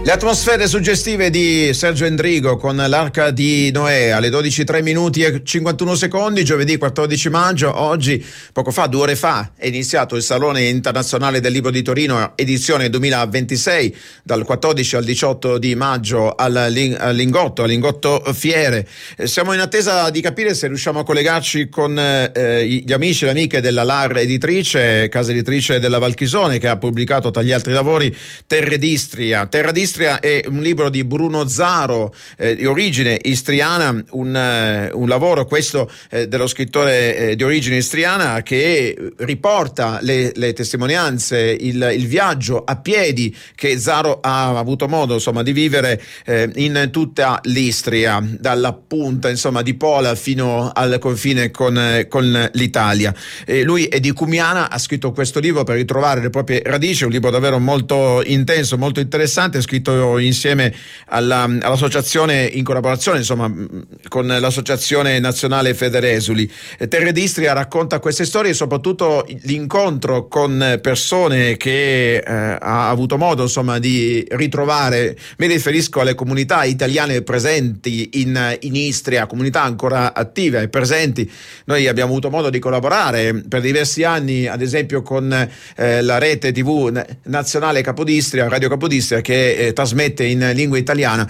Le atmosfere suggestive di Sergio Endrigo con l'Arca di Noè alle 12:03 e 51 secondi, giovedì 14 maggio. Oggi, poco fa, 2 ore fa, è iniziato il Salone Internazionale del Libro di Torino, edizione 2026, dal 14 al 18 di maggio al Lingotto Fiere. Siamo in attesa di capire se riusciamo a collegarci con gli amici e le amiche della LAR Editrice, casa editrice della Valchisone, che ha pubblicato tra gli altri lavori Terre d'Istria. Terra d'Istria è un libro di Bruno Zaro, di origine istriana, un lavoro questo dello scrittore di origine istriana, che riporta le testimonianze, il viaggio a piedi che Zaro ha avuto modo di vivere in tutta l'Istria, dalla punta di Pola fino al confine con l'Italia. Lui è di Cumiana, ha scritto questo libro per ritrovare le proprie radici, un libro davvero molto intenso, molto interessante, scritto insieme all'associazione, in collaborazione con l'associazione nazionale Federesuli. Terre d'Istria racconta queste storie e soprattutto l'incontro con persone che ha avuto modo di ritrovare. Mi riferisco alle comunità italiane presenti in Istria, comunità ancora attive e presenti. Noi abbiamo avuto modo di collaborare per diversi anni, ad esempio con la rete TV nazionale Capodistria, Radio Capodistria, che trasmette in lingua italiana,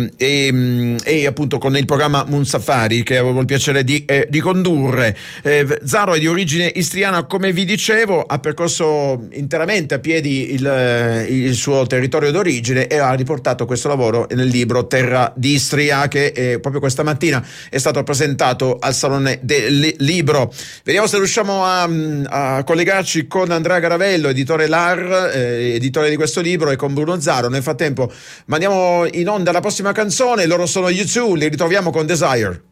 e appunto con il programma Moon Safari, che avevo il piacere di condurre. Zaro è di origine istriana, come vi dicevo, ha percorso interamente a piedi il suo territorio d'origine e ha riportato questo lavoro nel libro Terra d'Istria, che proprio questa mattina è stato presentato al Salone del Libro. Vediamo se riusciamo a collegarci con Andrea Garavello, editore LAR, editore di questo libro, e con Bruno Zaro. Nel frattempo mandiamo in onda la prossima canzone, loro sono U2, li ritroviamo con Desire.